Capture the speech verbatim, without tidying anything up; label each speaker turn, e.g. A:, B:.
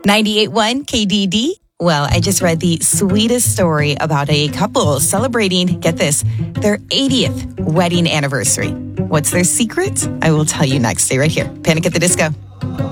A: ninety-eight point one K D D. Well, I just read the sweetest story about a couple celebrating, get this, their eightieth wedding anniversary. What's their secret? I will tell you next. Stay right here. Panic at the Disco.